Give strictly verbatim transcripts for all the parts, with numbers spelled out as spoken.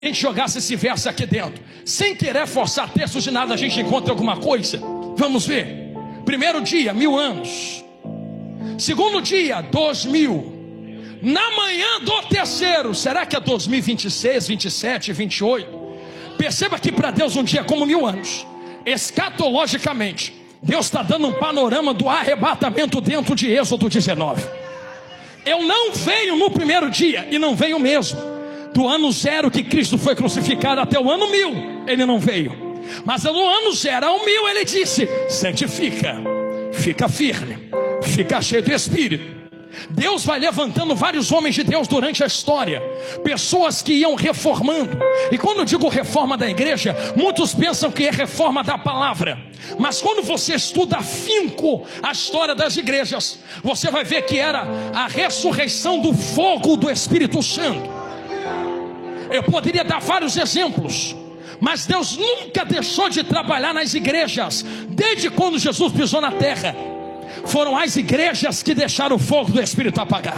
a gente jogasse esse verso aqui dentro, sem querer forçar textos de nada, a gente encontra alguma coisa. Vamos ver. Primeiro dia, mil anos. Segundo dia, dois mil. Na manhã do terceiro, será que é dois mil e vinte e seis, vinte e sete, vinte e oito? Perceba que para Deus um dia é como mil anos. Escatologicamente, Deus está dando um panorama do arrebatamento dentro de Êxodo dezenove. Eu não venho no primeiro dia, e não venho mesmo. Do ano zero que Cristo foi crucificado até o ano mil, ele não veio. Mas no ano zero ao mil ele disse: santifica, fica firme, fica cheio do Espírito. Deus vai levantando vários homens de Deus durante a história, pessoas que iam reformando. E quando eu digo reforma da igreja, muitos pensam que é reforma da palavra. Mas quando você estuda afinco a história das igrejas, você vai ver que era a ressurreição do fogo do Espírito Santo. Eu poderia dar vários exemplos, mas Deus nunca deixou de trabalhar nas igrejas. Desde quando Jesus pisou na terra, foram as igrejas que deixaram o fogo do Espírito apagar.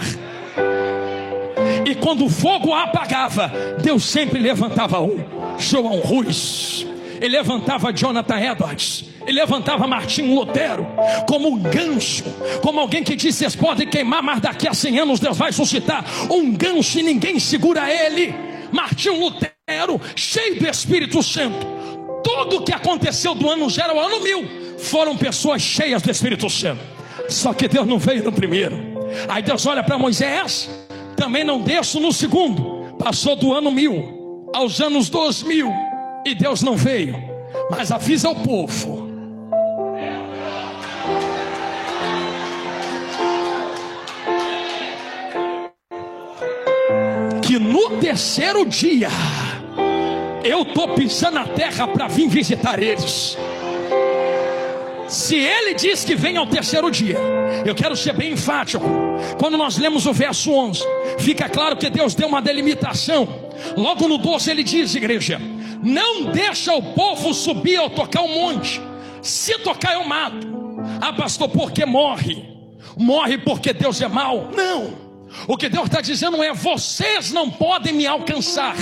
E quando o fogo apagava, Deus sempre levantava um. João Ruiz, ele levantava Jonathan Edwards, ele levantava Martinho Lutero, como um gancho, como alguém que disse: vocês podem queimar, mas daqui a cem anos Deus vai suscitar um gancho e ninguém segura ele. Martinho Lutero, cheio do Espírito Santo. Tudo o que aconteceu do ano zero ao ano mil foram pessoas cheias do Espírito Santo. Só que Deus não veio no primeiro. Aí Deus olha para Moisés: também não desço no segundo. Passou do ano mil aos anos dois mil e Deus não veio. Mas avisa o povo: que no terceiro dia eu estou pisando a terra para vir visitar eles. Se ele diz que vem ao terceiro dia, eu quero ser bem enfático. Quando nós lemos o verso onze, fica claro que Deus deu uma delimitação. Logo no doze ele diz, igreja: não deixa o povo subir ou tocar o monte. Se tocar eu mato. Ah, pastor, porque morre? Morre porque Deus é mau? Não. O que Deus está dizendo é: vocês não podem me alcançar.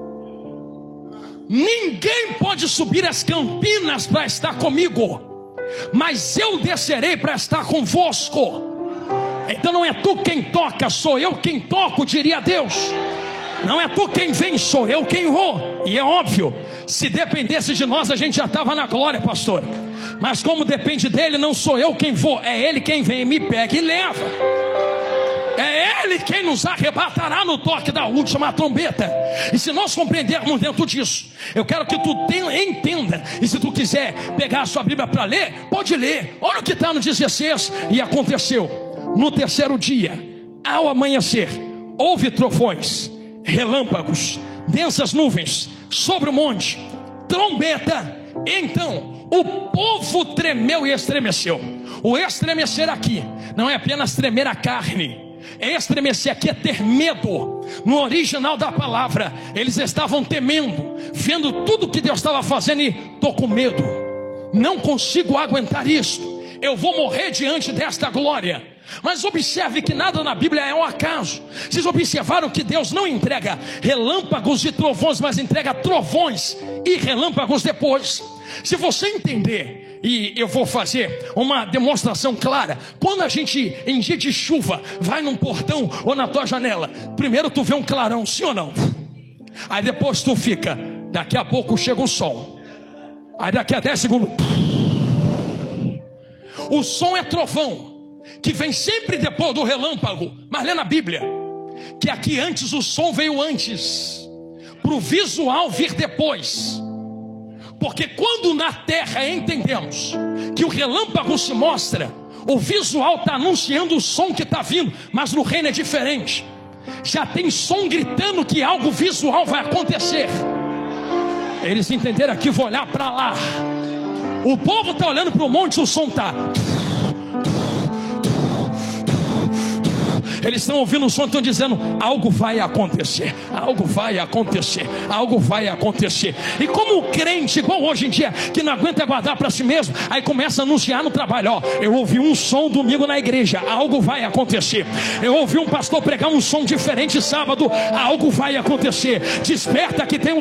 Ninguém pode subir as campinas para estar comigo, mas eu descerei para estar convosco. Então não é tu quem toca, sou eu quem toco, diria Deus. Não é tu quem vem, sou eu quem vou. E é óbvio, se dependesse de nós a gente já estava na glória, pastor. Mas como depende dele, não sou eu quem vou, é ele quem vem, me pega e leva. É ele quem nos arrebatará no toque da última trombeta. E se nós compreendermos dentro disso, eu quero que tu tenha, entenda. E se tu quiser pegar a sua Bíblia para ler, pode ler. Olha o que está no dezesseis. E aconteceu no terceiro dia, ao amanhecer, houve trovões, relâmpagos, densas nuvens sobre o monte, trombeta. Então o povo tremeu e estremeceu. O estremecer aqui não é apenas tremer a carne. Estremecer aqui é ter medo. No original da palavra, eles estavam temendo, vendo tudo que Deus estava fazendo, e estou com medo, não consigo aguentar isso, eu vou morrer diante desta glória. Mas observe que nada na Bíblia é um acaso. Vocês observaram que Deus não entrega relâmpagos e trovões, mas entrega trovões e relâmpagos depois. Se você entender, e eu vou fazer uma demonstração clara. Quando a gente, em dia de chuva, vai num portão ou na tua janela, primeiro tu vê um clarão, sim ou não? Aí depois tu fica, daqui a pouco chega o sol. Aí daqui a dez segundos, o som é trovão, que vem sempre depois do relâmpago. Mas lê na Bíblia que aqui antes o som veio antes, para o visual vir depois. Porque quando na terra entendemos que o relâmpago se mostra, o visual está anunciando o som que está vindo. Mas no reino é diferente. Já tem som gritando que algo visual vai acontecer. Eles entenderam aqui, vou olhar para lá. O povo está olhando para o monte, o som está. Eles estão ouvindo o som e estão dizendo: algo vai acontecer, algo vai acontecer, algo vai acontecer. E como o crente, igual hoje em dia, que não aguenta guardar para si mesmo, aí começa a anunciar no trabalho: ó, eu ouvi um som domingo na igreja, algo vai acontecer. Eu ouvi um pastor pregar um som diferente sábado, algo vai acontecer. Desperta que tem um